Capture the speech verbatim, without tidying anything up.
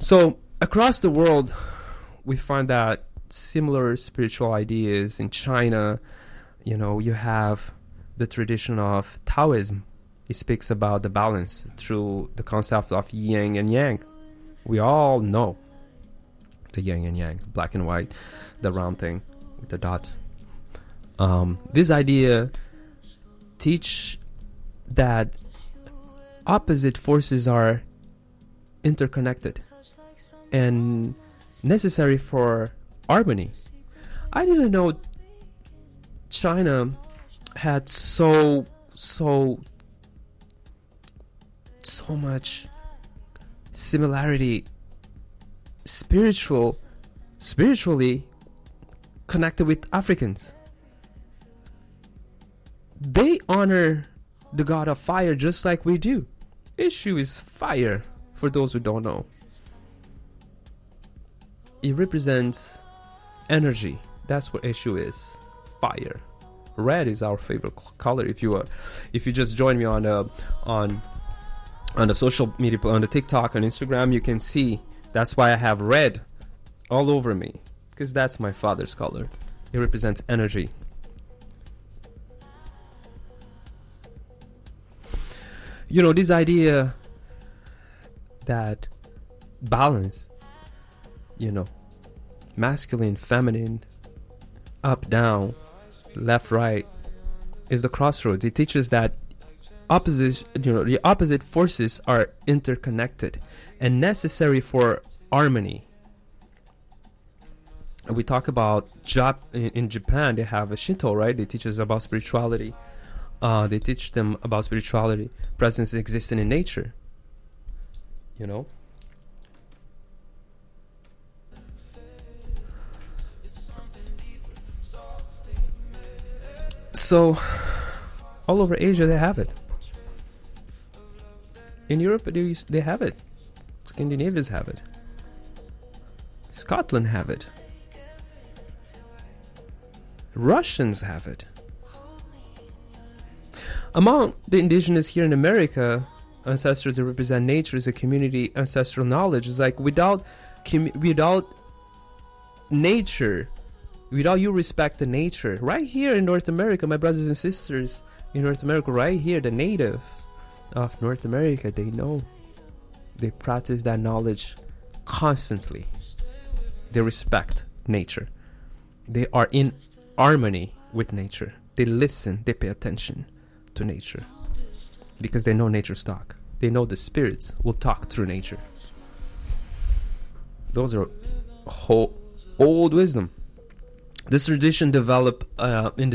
So across the world, we find that similar spiritual ideas. In China, you know, you have the tradition of Taoism. It speaks about the balance through the concept of yin and yang. We all know the yin and yang, black and white, the round thing with the dots. Um, this idea teach that opposite forces are interconnected and necessary for harmony. I didn't know China had so so so much similarity, spiritual spiritually connected with Africans. They honor the god of fire just like we do. Issue is fire, for those who don't know. It represents energy. That's what issue is. Fire. Red is our favorite color. If you uh, if you just join me on uh, on on the social media, on the TikTok, on Instagram, you can see that's why I have red all over me, because that's my father's color. It represents energy. You know, this idea that balance, you know, masculine, feminine, up, down, left, right, is the crossroads. It teaches that opposite, you know, the opposite forces are interconnected and necessary for harmony. And we talk about Jap- in, in Japan, they have a Shinto, right? They teach us about spirituality. Uh, they teach them about spirituality, presence existing in nature. You know? So, all over Asia, they have it. In Europe, they, use, they have it. Scandinavians have it. Scotland have it. Russians have it. Among the indigenous here in America, ancestors that represent nature as a community, ancestral knowledge is like without com- without nature, without you respect the nature. Right here in North America, my brothers and sisters in North America, right here, the natives of North America, they know. They practice that knowledge constantly. They respect nature. They are in harmony with nature. They listen, they pay attention to nature because they know nature's talk. They know the spirits will talk through nature. Those are whole old wisdom. This tradition developed uh, in the